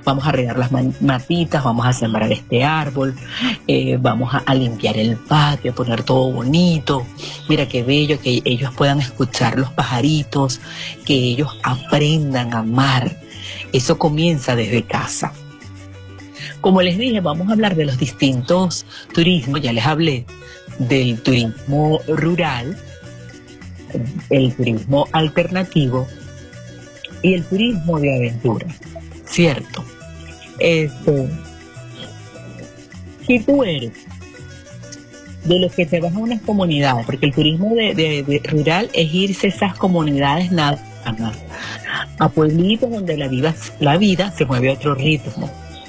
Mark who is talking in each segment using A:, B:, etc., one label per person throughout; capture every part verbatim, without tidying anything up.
A: vamos a regar las matitas, vamos a sembrar este árbol, eh, vamos a, a limpiar el patio, a poner todo bonito. Mira qué bello, que ellos puedan escuchar los pajaritos, que ellos aprendan a amar. Eso comienza desde casa. Como les dije, vamos a hablar de los distintos turismos. Ya les hablé del turismo rural, el turismo alternativo y el turismo de aventura, ¿cierto? Este, si tú eres de los que te vas a unas comunidades, porque el turismo de, de, de rural es irse a esas comunidades nada más, a pueblitos donde la vida, la vida se mueve a otro ritmo.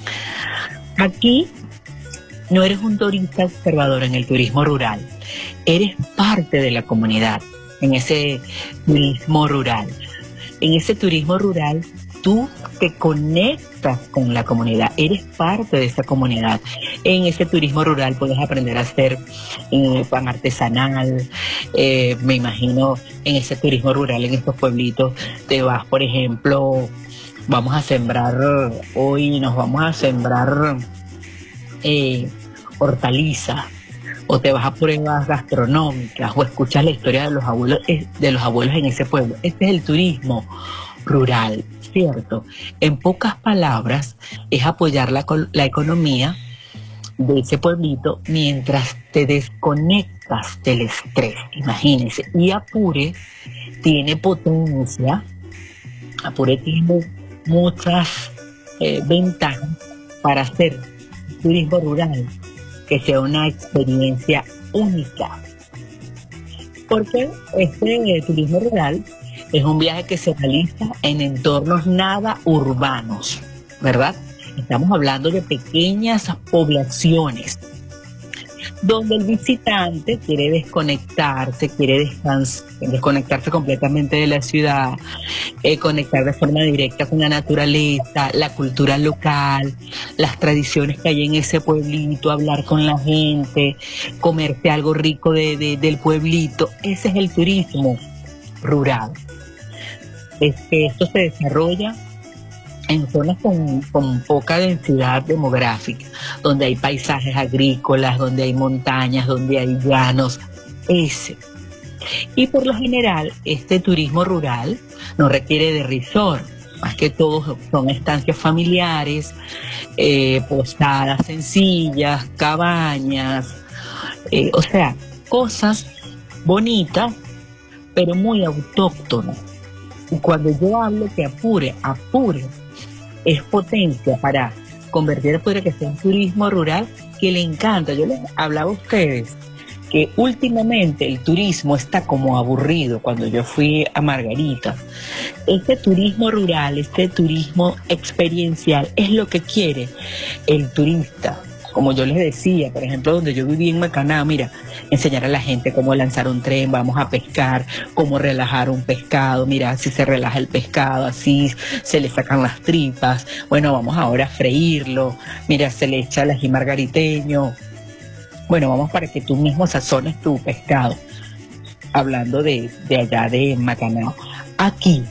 A: Aquí no eres un turista observador en el turismo rural, eres parte de la comunidad en ese turismo rural. En ese turismo rural tú te conectas con la comunidad, eres parte de esa comunidad. En ese turismo rural puedes aprender a hacer eh, pan artesanal, eh, me imagino en ese turismo rural, en estos pueblitos, te vas, por ejemplo, vamos a sembrar, hoy nos vamos a sembrar eh, hortalizas, o te vas a pruebas gastronómicas, o escuchas la historia de los abuelos, de los abuelos en ese pueblo. Este es el turismo rural, ¿cierto? En pocas palabras, es apoyar la, la economía de ese pueblito mientras te desconectas del estrés, imagínense. Y Apure tiene potencia, Apure tiene muchas eh, ventajas para hacer turismo rural que sea una experiencia única, porque este turismo rural es un viaje que se realiza en entornos nada urbanos, ¿verdad? Estamos hablando de pequeñas poblaciones donde el visitante quiere desconectarse, quiere descansar, desconectarse completamente de la ciudad, eh, conectar de forma directa con la naturaleza, la cultura local, las tradiciones que hay en ese pueblito, hablar con la gente, comerse algo rico de, de, del pueblito. Ese es el turismo rural. Es que esto se desarrolla en zonas con, con poca densidad demográfica, donde hay paisajes agrícolas, donde hay montañas, donde hay llanos, ese. Y por lo general, este turismo rural no requiere de resort, más que todo son estancias familiares, eh, posadas sencillas, cabañas, eh, o sea, cosas bonitas, pero muy autóctonas. Y cuando yo hablo que Apure, Apure, es potencia para convertir a Apure que sea un turismo rural que le encanta. Yo les hablaba a ustedes que últimamente el turismo está como aburrido. Cuando yo fui a Margarita, este turismo rural, este turismo experiencial es lo que quiere el turista. Como yo les decía, por ejemplo, donde yo viví en Macaná, mira, enseñar a la gente cómo lanzar un tren, vamos a pescar, cómo relajar un pescado, mira, así se relaja el pescado, así se le sacan las tripas, bueno, vamos ahora a freírlo, mira, se le echa el ají margariteño, bueno, vamos para que tú mismo sazones tu pescado, hablando de, de allá de Macaná. Aquí,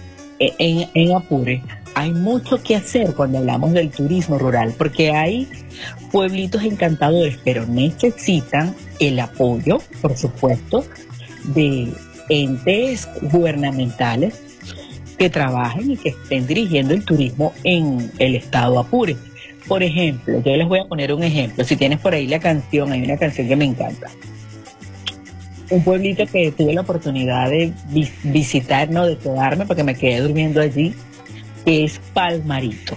A: en, en Apure, hay mucho que hacer cuando hablamos del turismo rural, porque hay pueblitos encantadores, pero necesitan el apoyo, por supuesto, de entes gubernamentales que trabajen y que estén dirigiendo el turismo en el estado Apure. Por ejemplo, yo les voy a poner un ejemplo. Si tienes por ahí la canción, hay una canción que me encanta. Un pueblito que tuve la oportunidad de vis visitar, no de quedarme, porque me quedé durmiendo allí, que es Palmarito.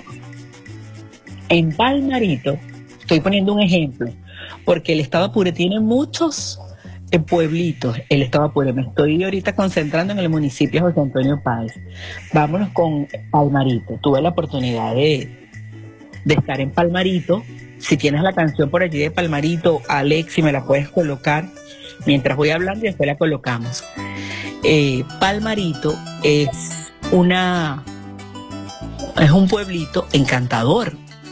A: En Palmarito, estoy poniendo un ejemplo, porque el estado Apure tiene muchos eh, pueblitos. El estado Apure, me estoy ahorita concentrando en el municipio de José Antonio Páez. Vámonos con Palmarito. Tuve la oportunidad de, de estar en Palmarito. Si tienes la canción por allí de Palmarito, Alex, si me la puedes colocar mientras voy hablando y después la colocamos. Eh, Palmarito es una... es un pueblito encantador.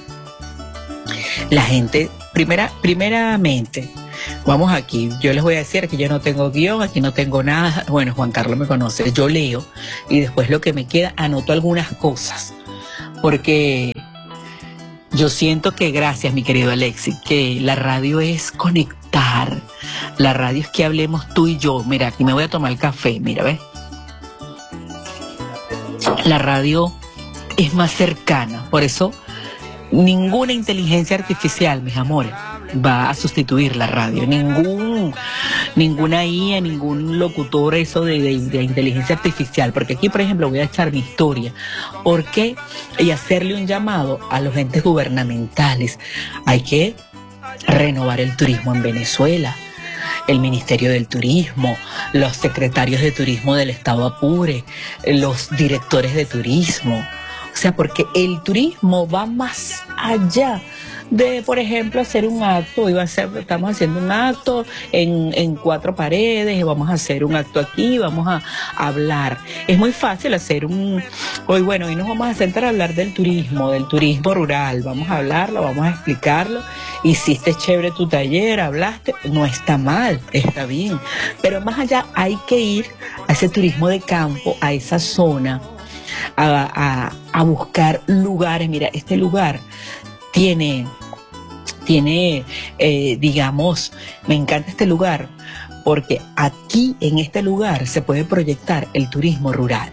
A: La gente, primera, primeramente, vamos aquí, yo les voy a decir que yo no tengo guión, aquí no tengo nada. Bueno, Juan Carlos me conoce, yo leo y después lo que me queda anoto algunas cosas, porque Yo siento que, gracias mi querido Alexis, que la radio es conectar. La radio es que hablemos tú y yo. Mira, aquí me voy a tomar el café, mira, ¿ves? La radio es más cercana, por eso ninguna inteligencia artificial, mis amores, va a sustituir la radio. Ningún, ninguna I A, ningún locutor eso de, de, de inteligencia artificial. Porque aquí, por ejemplo, voy a echar mi historia. ¿Por qué? Y hacerle un llamado a los entes gubernamentales. Hay que renovar el turismo en Venezuela. El Ministerio del Turismo, los secretarios de turismo del Estado Apure, los directores de turismo. O sea, porque el turismo va más allá de, por ejemplo, hacer un acto. Iba a ser, estamos haciendo un acto en, en cuatro paredes, y vamos a hacer un acto aquí, vamos a, a hablar. Es muy fácil hacer un... Hoy, bueno, hoy nos vamos a sentar a hablar del turismo, del turismo rural. Vamos a hablarlo, vamos a explicarlo. Hiciste chévere tu taller, hablaste, no está mal, está bien. Pero más allá hay que ir a ese turismo de campo, a esa zona, a, a, a buscar lugares. Mira, este lugar tiene, tiene eh, digamos, me encanta este lugar, porque aquí en este lugar se puede proyectar el turismo rural.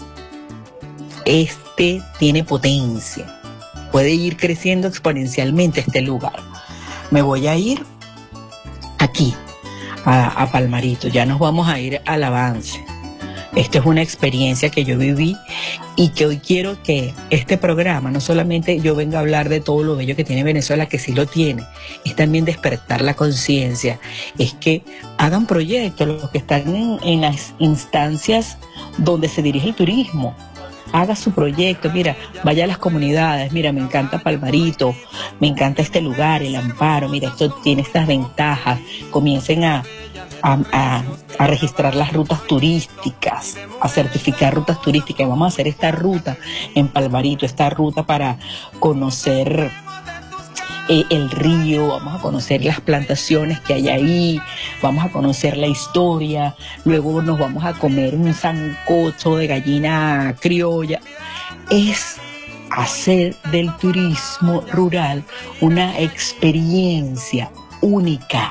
A: Este tiene potencia, puede ir creciendo exponencialmente este lugar. Me voy a ir aquí, a, a Palmarito, ya nos vamos a ir al avance. Esta es una experiencia que yo viví y que hoy quiero que este programa, no solamente yo venga a hablar de todo lo bello que tiene Venezuela, que sí lo tiene, es también despertar la conciencia, es que hagan proyectos, los que están en, en las instancias donde se dirige el turismo. Haga su proyecto, mira, vaya a las comunidades, mira, me encanta Palmarito, me encanta este lugar, el Amparo, mira, esto tiene estas ventajas, comiencen a, a, a, a registrar las rutas turísticas, a certificar rutas turísticas. Vamos a hacer esta ruta en Palmarito, esta ruta para conocer Eh, el río, vamos a conocer las plantaciones que hay ahí, vamos a conocer la historia, luego nos vamos a comer un sancocho de gallina criolla. Es hacer del turismo rural una experiencia única.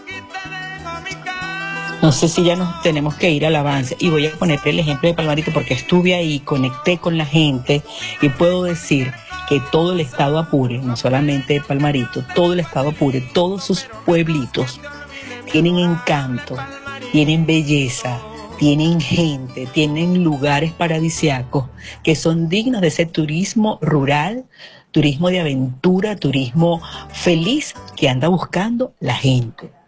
A: No sé si ya nos tenemos que ir al avance, y voy a ponerte el ejemplo de Palmarito porque estuve ahí, conecté con la gente y puedo decir que todo el estado Apure, no solamente Palmarito, todo el estado Apure, todos sus pueblitos tienen encanto, tienen belleza, tienen gente, tienen lugares paradisíacos que son dignos de ese turismo rural, turismo de aventura, turismo feliz que anda buscando la gente.